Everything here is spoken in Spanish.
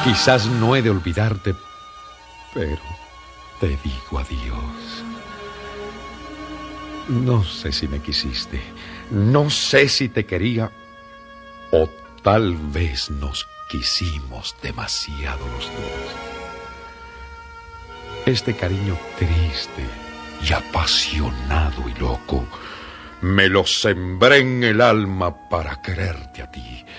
Quizás no he de olvidarte, pero te digo adiós. No sé si me quisiste, no sé si te quería, o tal vez nos quisimos demasiado los dos. Este cariño triste y apasionado y loco me lo sembré en el alma para quererte a ti,